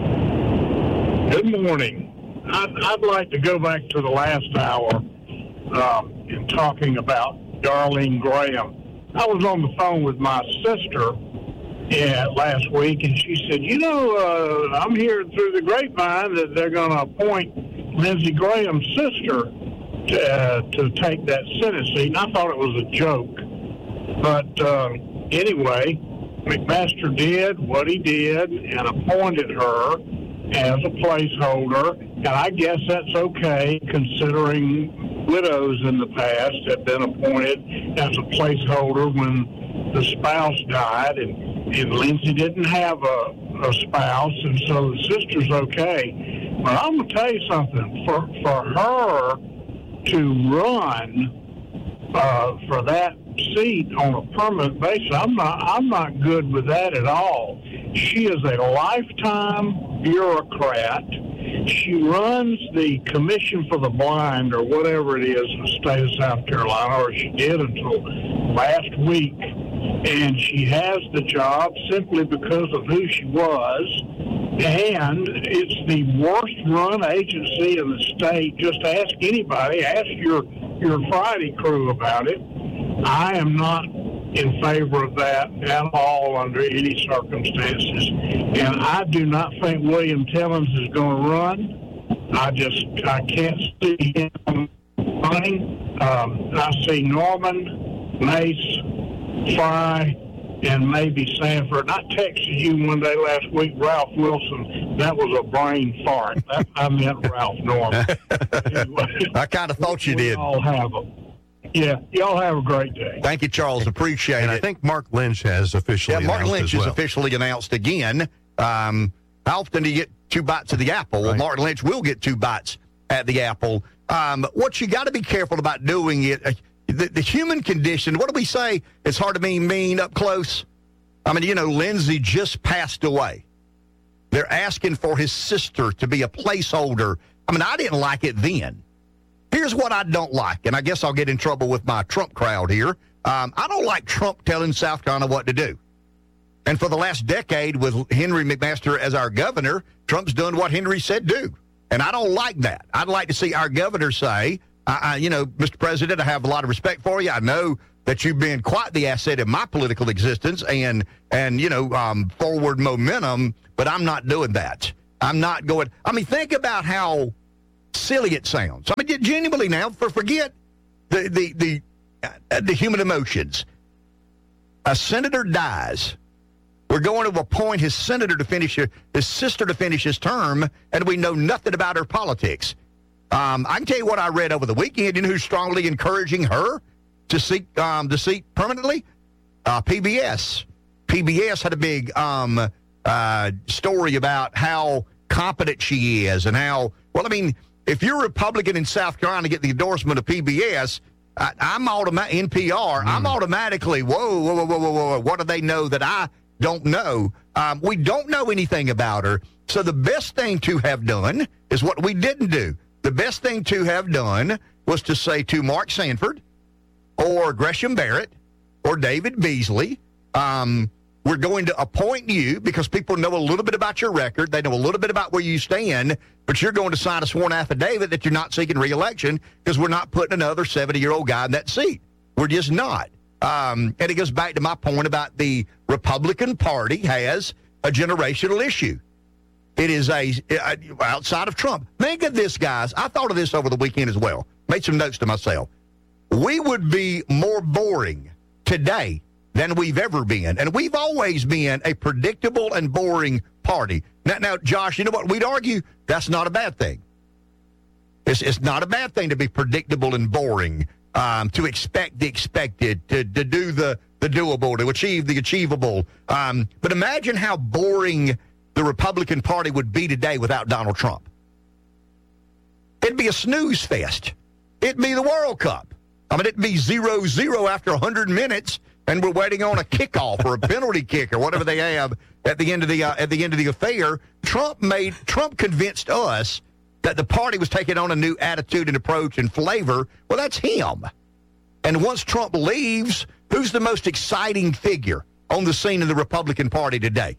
Good morning. I'd, I'd like to go back to the last hour um, in talking about Darlene Graham. I was on the phone with my sister yeah, last week, and she said, you know, uh, I'm hearing through the grapevine that they're going to appoint Lindsey Graham's sister to, uh, to take that Senate seat. And I thought it was a joke. But uh, anyway, McMaster did what he did and appointed her as a placeholder. And I guess that's okay, considering widows in the past have been appointed as a placeholder when the spouse died. And And Lindsey didn't have a, a spouse, and so the sister's okay. But I'm going to tell you something. For for her to run uh, for that seat on a permanent basis, I'm not I'm not good with that at all. She is a lifetime bureaucrat. She runs the Commission for the Blind, or whatever it is, in the state of South Carolina, or she did until last week. And she has the job simply because of who she was. And it's the worst-run agency in the state. Just ask anybody. Ask your, your Friday crew about it. I am not in favor of that at all under any circumstances. And I do not think William Tillins is going to run. I just I can't see him running. Um, I see Norman, Mace, Fry, and maybe Sanford. And I texted you one day last week, Ralph Wilson. That was a brain fart. That, I meant Ralph Norman. Anyway, I kind of thought you we did. all have them. Yeah, y'all have a great day. Thank you, Charles. Appreciate and it. I think Mark Lynch has officially yeah, announced Mark Lynch as well. is officially announced again. Um, how often do you get two bites of the apple? Well, Right. Mark Lynch will get two bites at the apple. Um, what you got to be careful about doing it, uh, the, the human condition, what do we say? It's hard to be mean up close. I mean, you know, Lindsey just passed away. They're asking for his sister to be a placeholder. I mean, I didn't like it then. Here's what I don't like, and I guess I'll get in trouble with my Trump crowd here. Um, I don't like Trump telling South Carolina what to do. And for the last decade, with Henry McMaster as our governor, Trump's done what Henry said do. And I don't like that. I'd like to see our governor say, I, I, you know, Mister President, I have a lot of respect for you. I know that you've been quite the asset in my political existence and, and you know, um, forward momentum, but I'm not doing that. I'm not going. I mean, think about how silly it sounds. I mean, genuinely now, for forget the the the, uh, the human emotions. A senator dies. We're going to appoint his senator to finish his sister to finish his term, and we know nothing about her politics. Um, I can tell you what I read over the weekend. You know who's strongly encouraging her to seek um, the seat permanently? Uh, P B S. P B S had a big um, uh, story about how competent she is and how, well, I mean, if you're a Republican in South Carolina, get the endorsement of P B S, I, I'm automatic N P R. Mm. I'm automatically, whoa, whoa, whoa, whoa, whoa, whoa. What do they know that I don't know? Um, we don't know anything about her. So the best thing to have done is what we didn't do. The best thing to have done was to say to Mark Sanford or Gresham Barrett or David Beasley, um, we're going to appoint you because people know a little bit about your record. They know a little bit about where you stand, but you're going to sign a sworn affidavit that you're not seeking re-election because we're not putting another seventy-year-old guy in that seat. We're just not. Um, and it goes back to my point about the Republican Party has a generational issue. It is a, uh, outside of Trump. Think of this, guys. I thought of this over the weekend as well. Made some notes to myself. We would be more boring today than we've ever been. And we've always been a predictable and boring party. Now, now Josh, you know what? We'd argue that's not a bad thing. It's, it's not a bad thing to be predictable and boring, um, to expect the expected, to, to do the, the doable, to achieve the achievable. Um, but imagine how boring the Republican Party would be today without Donald Trump. It'd be a snooze fest. It'd be the World Cup. I mean, it'd be zero zero after one hundred minutes, and we're waiting on a kickoff or a penalty kick or whatever they have at the end of the uh, at the end of the affair. Trump made Trump convinced us that the party was taking on a new attitude and approach and flavor. Well, that's him. And once Trump leaves, who's the most exciting figure on the scene of the Republican Party today?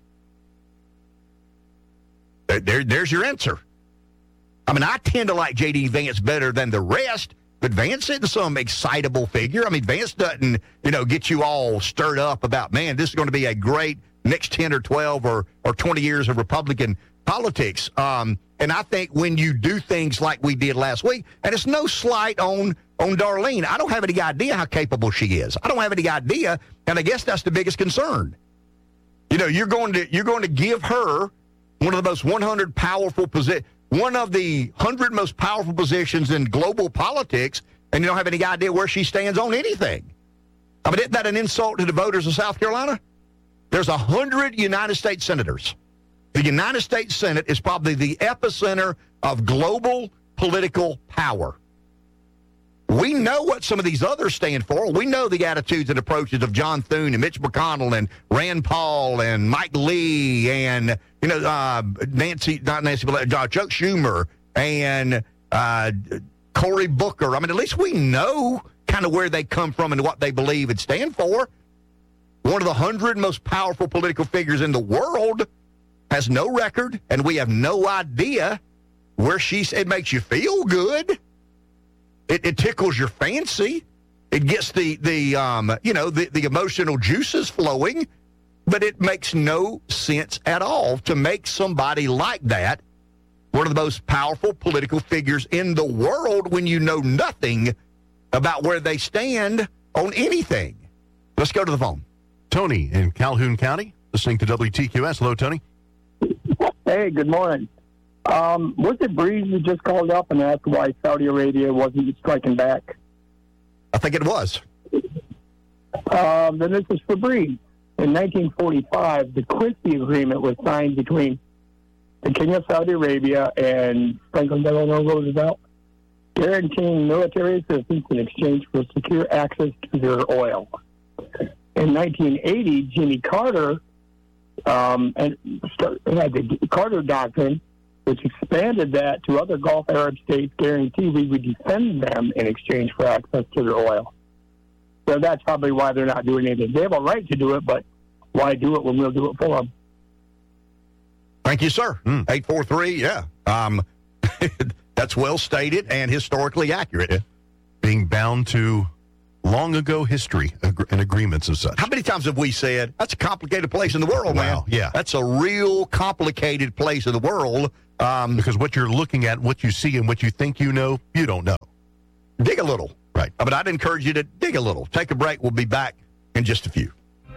There, there, there's your answer. I mean, I tend to like J D. Vance better than the rest, but Vance isn't some excitable figure. I mean, Vance doesn't, you know, get you all stirred up about, man, this is going to be a great next ten or twelve or, or twenty years of Republican politics. Um, and I think when you do things like we did last week, and it's no slight on, on Darlene, I don't have any idea how capable she is. I don't have any idea, and I guess that's the biggest concern. You know, you're going to you're going to give her one of the most one hundred powerful positions, one of the one hundred most powerful positions in global politics, and you don't have any idea where she stands on anything. I mean, isn't that an insult to the voters of South Carolina? There's one hundred United States senators. The United States Senate is probably the epicenter of global political power. We know what some of these others stand for. We know the attitudes and approaches of John Thune and Mitch McConnell and Rand Paul and Mike Lee and, you know, uh, Nancy, not Nancy, but uh, Chuck Schumer and uh, Cory Booker. I mean, at least we know kind of where they come from and what they believe and stand for. One of the hundred most powerful political figures in the world has no record, and we have no idea where she's. It makes you feel good. It, it tickles your fancy. It gets the the um you know the, the emotional juices flowing, but it makes no sense at all to make somebody like that one of the most powerful political figures in the world when you know nothing about where they stand on anything. Let's go to the phone. Tony in Calhoun County, listening to W T Q S. Hello, Tony. Hey, good morning. Um, was it Breeze who just called up and asked why Saudi Arabia wasn't striking back? I think it was. Um, then this is for Breeze. In nineteen forty-five, the Quincy Agreement was signed between the King of Saudi Arabia and Franklin Delano Roosevelt, guaranteeing military assistance in exchange for secure access to their oil. In nineteen eighty, Jimmy Carter um, and had the Carter Doctrine, which expanded that to other Gulf Arab states, guaranteed we would defend them in exchange for access to their oil. So that's probably why they're not doing anything. They have a right to do it, but why do it when we'll do it for them? Thank you, sir. Mm. eight four three, yeah. Um, that's well stated and historically accurate. Yeah. Being bound to long ago history and agreements of such. How many times have we said, that's a complicated place in the world, man? Wow, yeah. That's a real complicated place in the world. Um, because what you're looking at, what you see, and what you think you know, you don't know. Dig a little. Right. But I'd encourage you to dig a little. Take a break. We'll be back in just a few.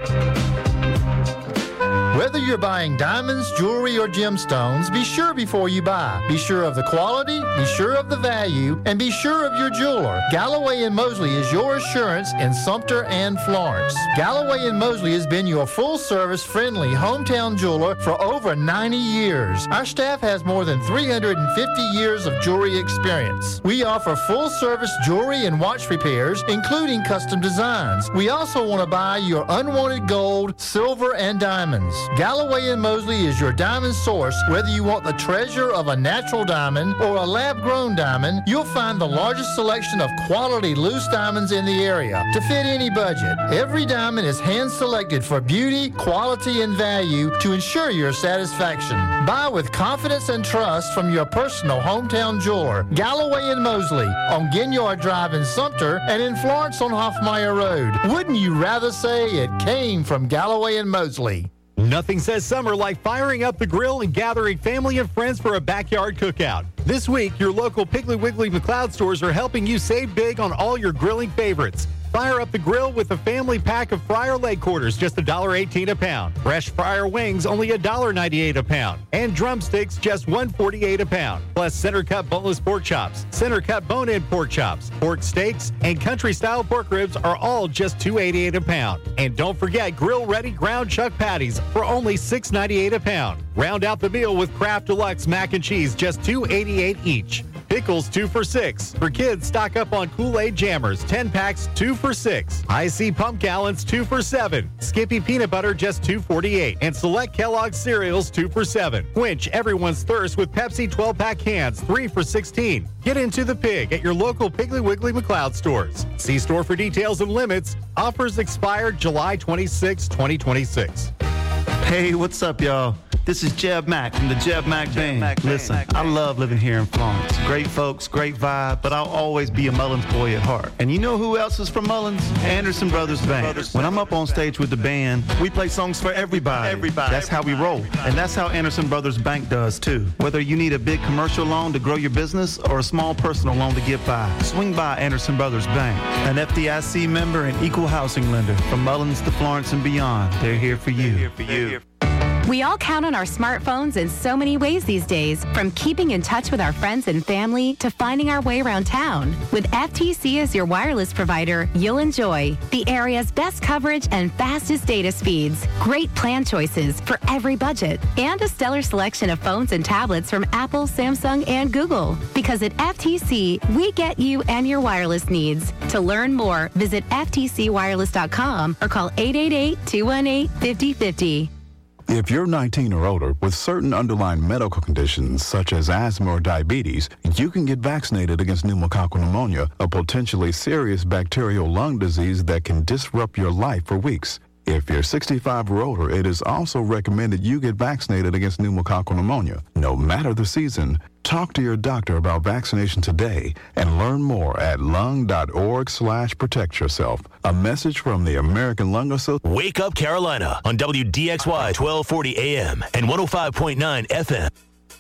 Whether you're buying diamonds, jewelry, or gemstones, be sure before you buy. Be sure of the quality, be sure of the value, and be sure of your jeweler. Galloway and Mosley is your assurance in Sumter and Florence. Galloway and Mosley has been your full-service, friendly hometown jeweler for over ninety years. Our staff has more than three hundred fifty years of jewelry experience. We offer full-service jewelry and watch repairs, including custom designs. We also want to buy your unwanted gold, silver, and diamonds. Galloway and Mosley is your diamond source. Whether you want the treasure of a natural diamond or a lab-grown diamond, you'll find the largest selection of quality loose diamonds in the area to fit any budget. Every diamond is hand-selected for beauty, quality, and value to ensure your satisfaction. Buy with confidence and trust from your personal hometown jeweler, Galloway and Mosley, on Ginyard Drive in Sumter and in Florence on Hoffmeyer Road. Wouldn't you rather say it came from Galloway and Mosley? Nothing says summer like firing up the grill and gathering family and friends for a backyard cookout. This week, your local Piggly Wiggly McLeod stores are helping you save big on all your grilling favorites. Fire up the grill with a family pack of fryer leg quarters, just one dollar eighteen a pound. Fresh fryer wings, only one dollar ninety-eight a pound. And drumsticks, just one dollar forty-eight a pound. Plus center cut boneless pork chops, center cut bone-in pork chops, pork steaks, and country-style pork ribs are all just two dollars eighty-eight a pound. And don't forget grill-ready ground chuck patties for only six dollars ninety-eight a pound. Round out the meal with Kraft Deluxe mac and cheese, just two dollars eighty-eight each. Pickles, two for six. For kids, stock up on Kool-Aid Jammers, ten packs, two for six. I C Pump Gallons, two for seven. Skippy Peanut Butter, just two dollars forty-eight. And select Kellogg's cereals, two for seven. Quench everyone's thirst with Pepsi twelve-pack cans, three for sixteen. Get into the pig at your local Piggly Wiggly McLeod stores. See store for details and limits. Offers expire July twenty-sixth, twenty twenty-six. Hey, what's up, y'all? This is Jeb Mack from the Jeb Mack Jeb Band. Mack Listen, Mack I love living here in Florence. Great folks, great vibe, but I'll always be a Mullins boy at heart. And you know who else is from Mullins? Anderson Brothers Band. Brothers when I'm up on stage with the band, we play songs for everybody. Everybody. That's how we roll. And that's how Anderson Brothers Bank does, too. Whether you need a big commercial loan to grow your business or a small personal loan to get by, swing by Anderson Brothers Bank. An F D I C member and equal housing lender. From Mullins to Florence and beyond, they're here for you. They're here for you. We all count on our smartphones in so many ways these days, from keeping in touch with our friends and family to finding our way around town. With F T C as your wireless provider, you'll enjoy the area's best coverage and fastest data speeds, great plan choices for every budget, and a stellar selection of phones and tablets from Apple, Samsung, and Google. Because at F T C, we get you and your wireless needs. To learn more, visit F T C wireless dot com or call eight eight eight, two one eight, five zero five zero. If you're nineteen or older with certain underlying medical conditions such as asthma or diabetes, you can get vaccinated against pneumococcal pneumonia, a potentially serious bacterial lung disease that can disrupt your life for weeks. If you're sixty-five or older, it is also recommended you get vaccinated against pneumococcal pneumonia. No matter the season, talk to your doctor about vaccination today and learn more at lung.org slash protect yourself. A message from the American Lung Association. Wake Up Carolina on W D X Y twelve forty A M and one oh five point nine F M.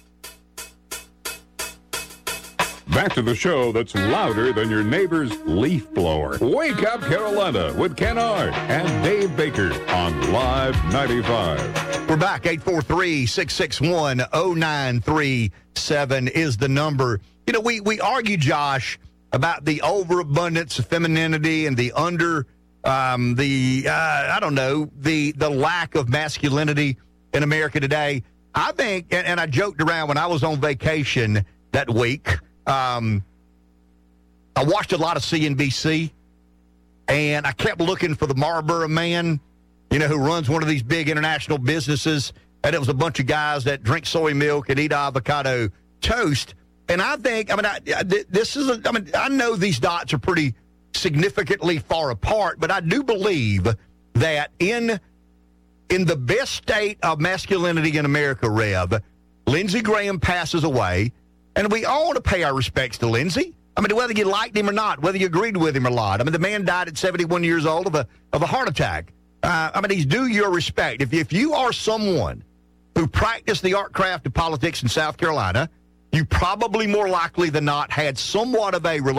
Back to the show that's louder than your neighbor's leaf blower. Wake Up Carolina with Ken Ard and Dave Baker on Live ninety-five. We're back. eight four three, six six one, oh nine three seven is the number. You know, we, we argue, Josh, about the overabundance of femininity and the under, um, the, uh, I don't know, the, the lack of masculinity in America today. I think, and, and I joked around when I was on vacation that week, Um, I watched a lot of C N B C, and I kept looking for the Marlboro Man, you know, who runs one of these big international businesses, and it was a bunch of guys that drink soy milk and eat avocado toast. And I think, I mean, I, this is, a, I mean, I know these dots are pretty significantly far apart, but I do believe that in in the best state of masculinity in America, Rev, Lindsey Graham passes away. And we all want to pay our respects to Lindsey. I mean, whether you liked him or not, whether you agreed with him or not. I mean, the man died at seventy-one years old of a of a heart attack. Uh, I mean, he's due your respect. If if you are someone who practiced the art craft of politics in South Carolina, you probably more likely than not had somewhat of a relationship